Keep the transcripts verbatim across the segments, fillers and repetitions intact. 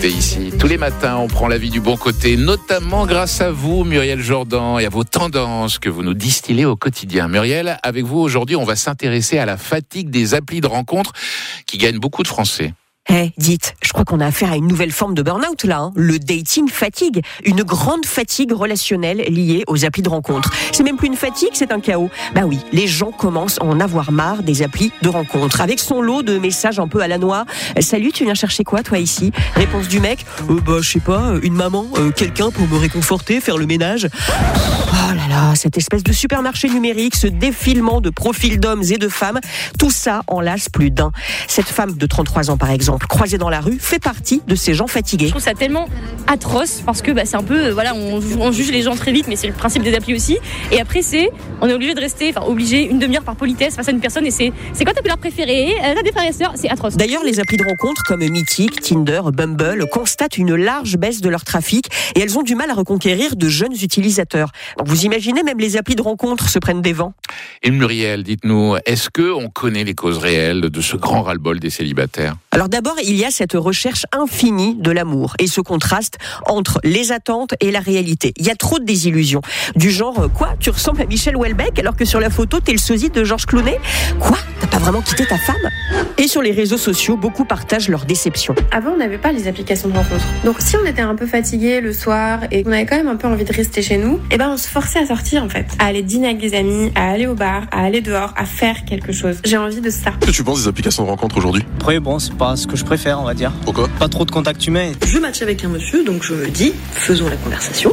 côté ici. Tous les matins, on prend la vie du bon côté, notamment grâce à vous, Muriel Jourdan, et à vos tendances que vous nous distillez au quotidien. Muriel, avec vous aujourd'hui, on va s'intéresser à la fatigue des applis de rencontres qui gagnent beaucoup de Français. Eh, hey, dites, je crois qu'on a affaire à une nouvelle forme de burn-out là, hein. Le dating fatigue, une grande fatigue relationnelle liée aux applis de rencontre. C'est même plus une fatigue, c'est un chaos. Bah oui, les gens commencent à en avoir marre des applis de rencontre. Avec son lot de messages un peu à la noix. Salut, tu viens chercher quoi toi ici ? Réponse du mec, euh, bah je sais pas, une maman, euh, quelqu'un pour me réconforter, faire le ménage. Oh là là, cette espèce de supermarché numérique, ce défilement de profils d'hommes et de femmes, tout ça en lasse plus d'un. Cette femme de trente-trois ans par exemple, croisée dans la rue, fait partie de ces gens fatigués. Je trouve ça tellement atroce parce que bah, c'est un peu, euh, voilà, on, on juge les gens très vite, mais c'est le principe des applis aussi. Et après, c'est, on est obligé de rester, enfin obligé une demi-heure par politesse face à une personne. Et c'est, c'est quoi ta couleur préférée ? T'as des frères et sœurs ? C'est atroce. D'ailleurs, les applis de rencontre comme Mythique, Tinder, Bumble constatent une large baisse de leur trafic et elles ont du mal à reconquérir de jeunes utilisateurs. Donc, vous imaginez, même les applis de rencontre se prennent des vents. Et Muriel, dites-nous, est-ce qu'on connaît les causes réelles de ce grand ras-le-bol des célibataires ? Alors d'abord, il y a cette recherche infinie de l'amour et ce contraste entre les attentes et la réalité. Il y a trop de désillusions. Du genre, quoi ? Tu ressembles à Michel Houellebecq alors que sur la photo, t'es le sosie de Georges Clooney ? Quoi ? T'as pas vraiment quitté ta femme ? Et sur les réseaux sociaux, beaucoup partagent leur déception. Avant, on n'avait pas les applications de rencontre. Donc si on était un peu fatigué le soir et qu'on avait quand même un peu envie de rester chez nous, eh ben on se forçait à sortir en fait, à aller dîner avec des amis, à aller au bar, à aller dehors, à faire quelque chose. J'ai envie de ça. Qu'est-ce que tu penses des applications de rencontre aujourd'hui ? Après, bon, c'est pas ce que je préfère, on va dire. Pourquoi ? Pas trop de contact humain. Je match avec un monsieur, donc je me dis, faisons la conversation.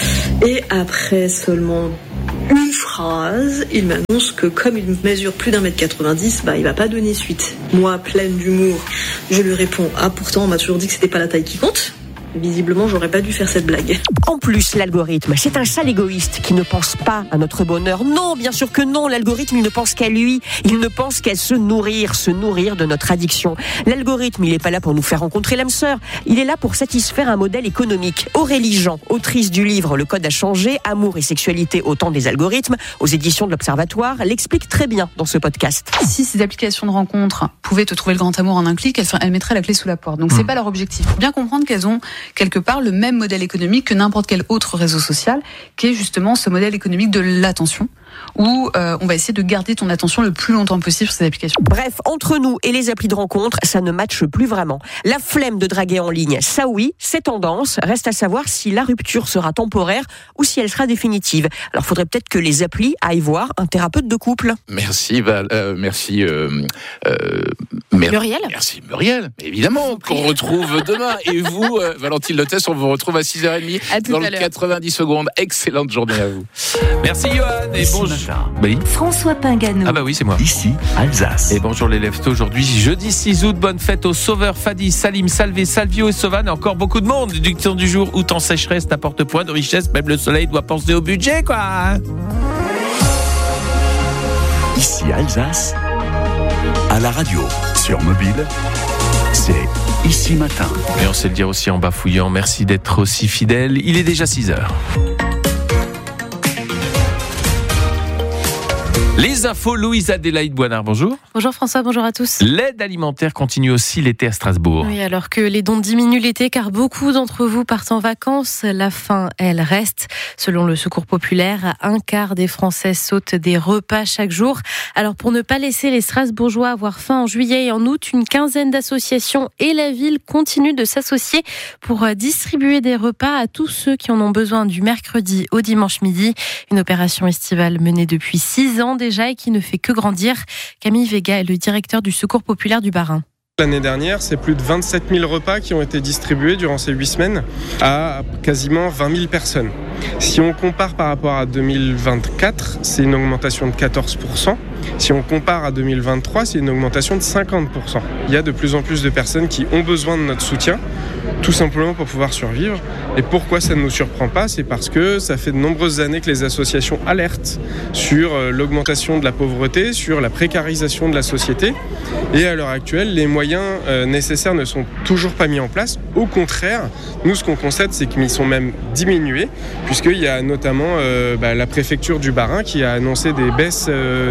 Et après seulement une phrase, il m'annonce que comme il mesure plus d'un mètre quatre-vingt-dix, bah il va pas donner suite. Moi, pleine d'humour, je lui réponds, ah pourtant on m'a toujours dit que c'était pas la taille qui compte. Visiblement, j'aurais pas dû faire cette blague. En plus, l'algorithme, c'est un sale égoïste qui ne pense pas à notre bonheur. Non, bien sûr que non, l'algorithme, il ne pense qu'à lui. Il ne pense qu'à se nourrir, se nourrir de notre addiction. L'algorithme, il n'est pas là pour nous faire rencontrer l'âme sœur. Il est là pour satisfaire un modèle économique. Aurélie Jean, autrice du livre Le Code a changé, Amour et sexualité au temps des algorithmes, aux éditions de l'Observatoire, l'explique très bien dans ce podcast. Si ces applications de rencontre pouvaient te trouver le grand amour en un clic, elles, elles mettraient la clé sous la porte. Donc, mmh. c'est pas leur objectif. Faut bien comprendre qu'elles ont quelque part le même modèle économique que n'importe quel autre réseau social, qui est justement ce modèle économique de l'attention, où euh, on va essayer de garder ton attention le plus longtemps possible sur ces applications. Bref, entre nous et les applis de rencontre, ça ne matche plus vraiment. La flemme de draguer en ligne, ça oui, c'est tendance. Reste à savoir si la rupture sera temporaire ou si elle sera définitive. Alors, faudrait peut-être que les applis aillent voir un thérapeute de couple. Merci, Val, euh, merci, euh, euh, mer- Muriel. Merci, Muriel. Évidemment, qu'on retrouve demain. Et vous, euh, Valentine Lotès, on vous retrouve à six heures trente dans le quatre-vingt-dix secondes. Excellente journée à vous. Merci, Johan. Et bonjour. Oui. François Pingano. Ah bah oui, c'est moi. Ici, Alsace. Et bonjour les leftos. Aujourd'hui, jeudi six août. Bonne fête aux Sauveur, Fadi, Salim, Salvé, Salvio et Sauvan. Et encore beaucoup de monde. Déduction du jour. Où tant sécheresse n'apporte point de richesse. Même le soleil doit penser au budget, quoi. Ici, Alsace. À la radio, sur mobile. C'est Ici Matin. Et on sait le dire aussi en bafouillant. Merci d'être aussi fidèle. Il est déjà six heures. Les infos, Louise Adélaïde Boinard, bonjour. Bonjour François, bonjour à tous. L'aide alimentaire continue aussi l'été à Strasbourg. Oui, alors que les dons diminuent l'été, car beaucoup d'entre vous partent en vacances, la faim, elle reste. Selon le Secours populaire, un quart des Français sautent des repas chaque jour. Alors pour ne pas laisser les Strasbourgeois avoir faim en juillet et en août, une quinzaine d'associations et la ville continuent de s'associer pour distribuer des repas à tous ceux qui en ont besoin du mercredi au dimanche midi. Une opération estivale menée depuis six ans déjà et qui ne fait que grandir. Camille Vega est le directeur du Secours populaire du Bas-Rhin. L'année dernière, c'est plus de vingt-sept mille repas qui ont été distribués durant ces huit semaines à quasiment vingt mille personnes. Si on compare par rapport à deux mille vingt-quatre, c'est une augmentation de quatorze pour cent. Si on compare à deux mille vingt-trois, c'est une augmentation de cinquante pour cent. Il y a de plus en plus de personnes qui ont besoin de notre soutien, tout simplement pour pouvoir survivre. Et pourquoi ça ne nous surprend pas ? C'est parce que ça fait de nombreuses années que les associations alertent sur l'augmentation de la pauvreté, sur la précarisation de la société. Et à l'heure actuelle, les moyens euh, nécessaires ne sont toujours pas mis en place. Au contraire, nous, ce qu'on constate, c'est qu'ils sont même diminués, puisqu'il y a notamment euh, bah, la préfecture du Bas-Rhin qui a annoncé des baisses euh, de places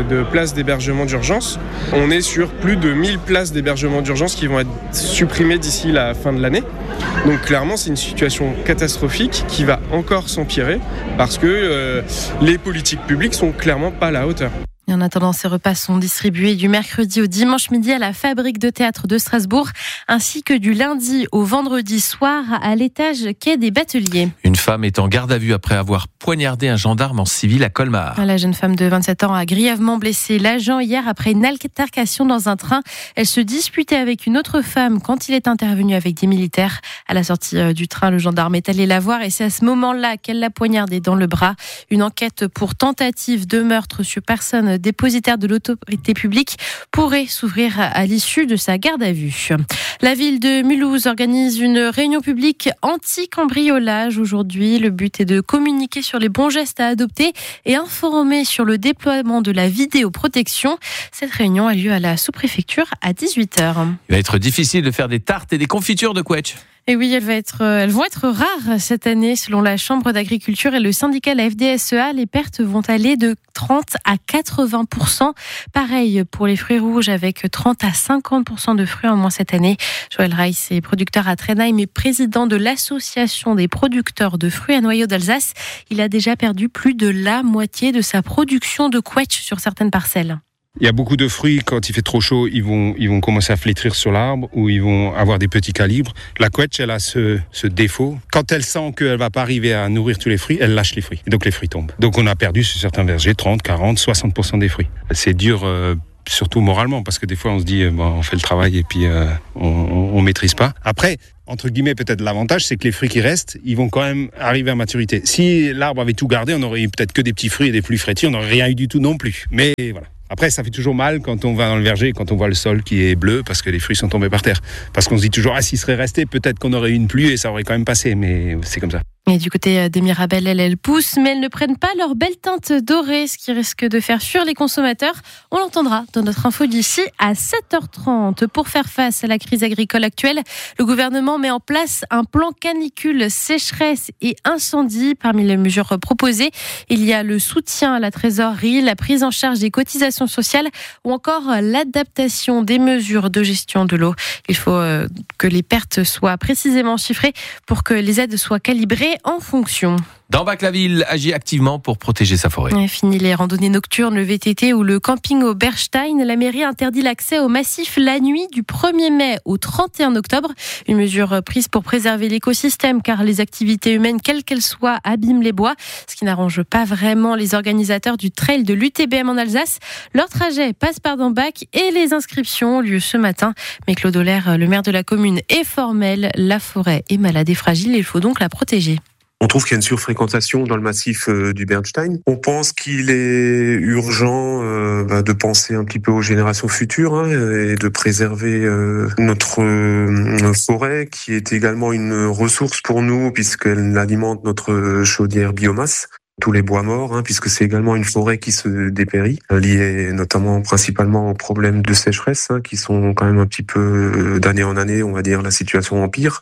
places d'hébergement d'urgence. On est sur plus de mille places d'hébergement d'urgence qui vont être supprimées d'ici la fin de l'année. Donc clairement, c'est une situation catastrophique qui va encore s'empirer parce que euh, les politiques publiques sont clairement pas à la hauteur. Et en attendant, ces repas sont distribués du mercredi au dimanche midi à la Fabrique de théâtre de Strasbourg, ainsi que du lundi au vendredi soir à l'étage quai des Bateliers. Une femme est en garde à vue après avoir poignardé un gendarme en civil à Colmar. La jeune femme de vingt-sept ans a grièvement blessé l'agent hier après une altercation dans un train. Elle se disputait avec une autre femme quand il est intervenu avec des militaires. À la sortie du train, le gendarme est allé la voir et c'est à ce moment-là qu'elle l'a poignardé dans le bras. Une enquête pour tentative de meurtre sur personne dépositaire de l'autorité publique pourrait s'ouvrir à l'issue de sa garde à vue. La ville de Mulhouse organise une réunion publique anti-cambriolage aujourd'hui. Le but est de communiquer sur les bons gestes à adopter et informer sur le déploiement de la vidéoprotection. Cette réunion a lieu à la sous-préfecture à dix-huit heures. Il va être difficile de faire des tartes et des confitures de quetch. Et oui, elles, va être, elles vont être rares cette année. Selon la Chambre d'agriculture et le syndicat la F D S E A, les pertes vont aller de trente à quatre-vingts pour cent. Pareil pour les fruits rouges avec trente à cinquante pour cent de fruits en moins cette année. Joël Reiss est producteur à Trenheim et président de l'association des producteurs de fruits à noyaux d'Alsace. Il a déjà perdu plus de la moitié de sa production de quetch sur certaines parcelles. Il y a beaucoup de fruits, quand il fait trop chaud, ils vont, ils vont commencer à flétrir sur l'arbre ou ils vont avoir des petits calibres. La quetch, elle a ce, ce défaut. Quand elle sent qu'elle ne va pas arriver à nourrir tous les fruits, elle lâche les fruits. Et donc les fruits tombent. Donc on a perdu sur certains vergers trente, quarante, soixante pour cent des fruits. C'est dur, euh, surtout moralement, parce que des fois on se dit, euh, bon, on fait le travail et puis euh, on ne maîtrise pas. Après, entre guillemets, peut-être l'avantage, c'est que les fruits qui restent, ils vont quand même arriver à maturité. Si l'arbre avait tout gardé, on aurait eu peut-être que des petits fruits et des plus frétils, on n'aurait rien eu du tout non plus. Mais voilà. Après, ça fait toujours mal quand on va dans le verger, quand on voit le sol qui est bleu parce que les fruits sont tombés par terre. Parce qu'on se dit toujours, ah, s'il serait resté, peut-être qu'on aurait eu une pluie et ça aurait quand même passé. Mais c'est comme ça. Et du côté des Mirabelles, elles, elles poussent, mais elles ne prennent pas leur belle teinte dorée, ce qui risque de faire fuir les consommateurs. On l'entendra dans notre info d'ici à sept heures trente. Pour faire face à la crise agricole actuelle, le gouvernement met en place un plan canicule, sécheresse et incendie. Parmi les mesures proposées, il y a le soutien à la trésorerie, la prise en charge des cotisations sociales ou encore l'adaptation des mesures de gestion de l'eau. Il faut que les pertes soient précisément chiffrées pour que les aides soient calibrées en fonction. Dans Bac, la ville agit activement pour protéger sa forêt. Ouais, fini les randonnées nocturnes, le V T T ou le camping au Berstein. La mairie interdit l'accès au massif la nuit du premier mai au trente et un octobre. Une mesure prise pour préserver l'écosystème car les activités humaines, quelles qu'elles soient, abîment les bois. Ce qui n'arrange pas vraiment les organisateurs du trail de l'U T B M en Alsace. Leur trajet passe par Dambac et les inscriptions ont lieu ce matin. Mais Claude Olaire, le maire de la commune, est formel. La forêt est malade et fragile, il faut donc la protéger. On trouve qu'il y a une surfréquentation dans le massif euh, du Bernstein. On pense qu'il est urgent euh, bah, de penser un petit peu aux générations futures hein, et de préserver euh, notre euh, forêt qui est également une ressource pour nous puisqu'elle alimente notre chaudière biomasse. Tous les bois morts, hein, puisque c'est également une forêt qui se dépérit, liée notamment principalement aux problèmes de sécheresse, hein, qui sont quand même un petit peu d'année en année, on va dire, la situation empire.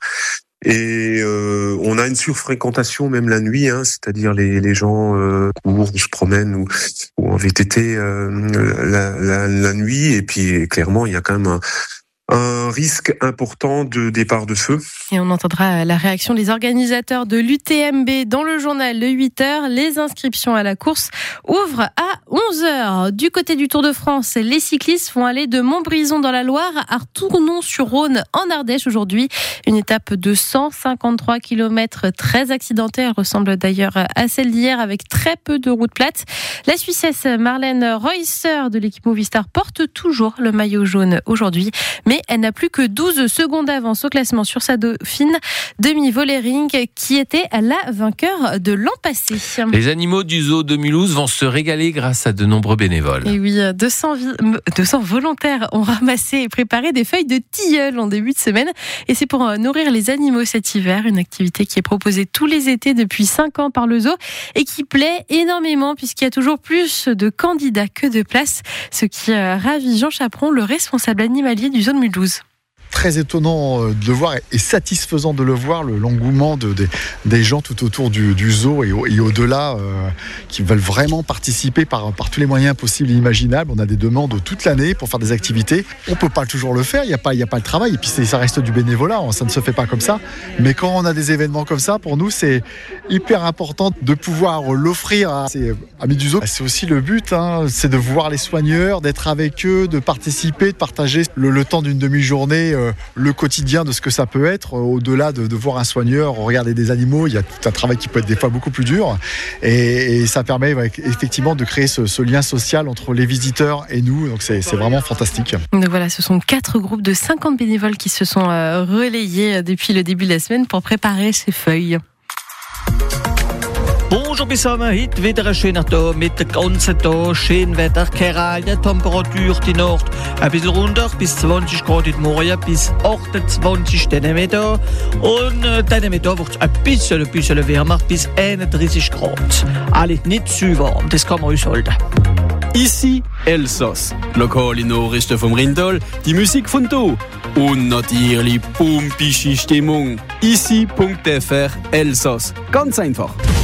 Et euh, on a une surfréquentation même la nuit, hein, c'est-à-dire les, les gens euh, courent, se promènent ou, ou en V T T euh, la, la, la nuit. Et puis clairement, il y a quand même un, un risque important de départ de feu. Et on entendra la réaction des organisateurs de l'U T M B dans le journal de huit heures. Les inscriptions à la course ouvrent à onze heures. Du côté du Tour de France, les cyclistes vont aller de Montbrison dans la Loire à Tournon-sur-Rhône en Ardèche aujourd'hui. Une étape de cent cinquante-trois kilomètres très accidentée. Elle ressemble d'ailleurs à celle d'hier avec très peu de routes plates. La Suissesse Marlène Reusser de l'équipe Movistar porte toujours le maillot jaune aujourd'hui. Mais elle n'a plus que douze secondes d'avance au classement sur sa dauphine Demi Vollering qui était la vainqueur de l'an passé. Les animaux du zoo de Mulhouse vont se régaler grâce à de nombreux bénévoles. Et oui, deux cents, deux cents volontaires ont ramassé et préparé des feuilles de tilleul en début de semaine. Et c'est pour nourrir les animaux cet hiver, une activité qui est proposée tous les étés depuis cinq ans par le zoo et qui plaît énormément puisqu'il y a toujours plus de candidats que de places, ce qui ravit Jean Chaperon, le responsable animalier du zoo de Mulhouse. très étonnant de le voir et satisfaisant de le voir, le, l'engouement de, de, des gens tout autour du, du zoo et, au, et au-delà euh, qui veulent vraiment participer par, par tous les moyens possibles et imaginables. On a des demandes toute l'année pour faire des activités. On peut pas toujours le faire, il n'y a pas, il y a pas le travail et puis c'est, ça reste du bénévolat, ça ne se fait pas comme ça. Mais quand on a des événements comme ça, pour nous, c'est hyper important de pouvoir l'offrir à ces amis du zoo. C'est aussi le but, hein, c'est de voir les soigneurs, d'être avec eux, de participer, de partager le, le temps d'une demi-journée, euh, le quotidien de ce que ça peut être, euh, au-delà de, de voir un soigneur, regarder des animaux, il y a tout un travail qui peut être des fois beaucoup plus dur et, et ça permet ouais, effectivement de créer ce, ce lien social entre les visiteurs et nous, donc c'est, c'est vraiment fantastique. Donc voilà, ce sont quatre groupes de cinquante bénévoles qui se sont euh, relayés depuis le début de la semaine pour préparer ces feuilles. Bonjour zusammen, heute wieder ein schöner Tag mit dem ganzen Tag schön Wetter, keine Temperatur die Nacht ein bisschen runter, bis zwanzig Grad heute Morgen, bis achtundzwanzig dann Mittag und äh, dann Mittag wird es ein bisschen, ein bisschen wärmer, bis einunddreißig Grad. Allez, nicht zu warm, das kann man aushalten. Ici, Elsass. Lokale Nachrichten vom Rindal, die Musik von hier. Und natürlich pumpische Stimmung. Ici punkt f r Elsass. Ganz einfach.